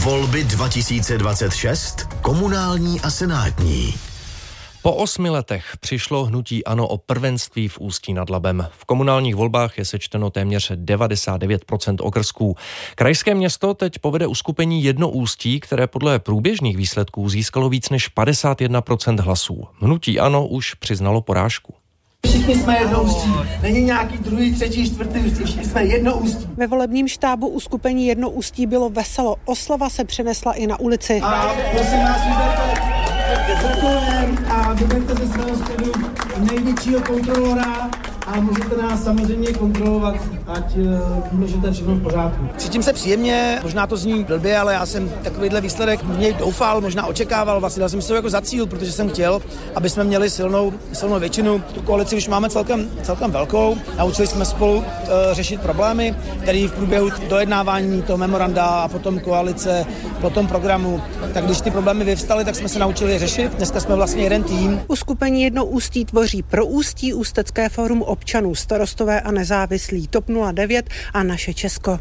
Volby 2026, komunální a senátní. Po 8 letech přišlo hnutí ANO o prvenství v Ústí nad Labem. V komunálních volbách je sečteno téměř 99% okrsků. Krajské město teď povede uskupení Jedno Ústí, které podle průběžných výsledků získalo víc než 51% hlasů. Hnutí ANO už přiznalo porážku. Všichni jsme Jedno Ústí. Není nějaký druhý, třetí, čtvrtý Ústí. Všichni jsme Jedno Ústí. Ve volebním štábu uskupení Jedno Ústí bylo veselo. Oslava se přenesla i na ulici. A prosím vás, a vyberte ze svého středu největšího kontrolora a můžete nás samozřejmě kontrolovat, ať víme, že to je všechno v pořádku. Cítím se příjemně, možná to zní blbě, ale já jsem takovýhle výsledek v něj doufal, možná očekával, vlastně dal jsem si to jako za cíl, protože jsem chtěl, aby jsme měli silnou většinu. Tu koalici už máme celkem velkou, naučili jsme spolu řešit problémy, které v průběhu dojednávání toho memoranda a potom koalice, potom programu, tak když ty problémy vyvstaly, tak jsme se naučili je řešit. Dneska jsme vlastně jeden tým. Uskupení Jedno Ústí tvoří Pro Ústí, Ústecké fórum občanů, Starostové a nezávislí, TOP 09 a Naše Česko.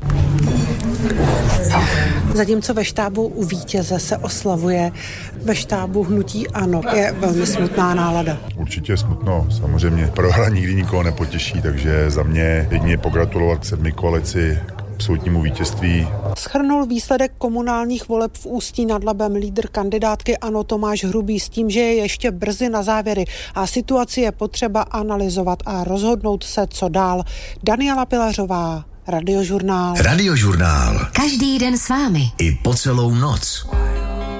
Zatímco ve štábu u vítěze se oslavuje, ve štábu hnutí ANO je velmi smutná nálada. Určitě smutno, samozřejmě. Prohra nikdy nikoho nepotěší, takže za mě jedině pogratulovat 7 koalici k absolutnímu vítězství. Shrnul výsledek komunálních voleb v Ústí nad Labem lídr kandidátky ANO Tomáš Hrubý s tím, že je ještě brzy na závěry a situaci je potřeba analyzovat a rozhodnout se, co dál. Daniela Pilařová, Radiožurnál. Radiožurnál. Každý den s vámi. I po celou noc.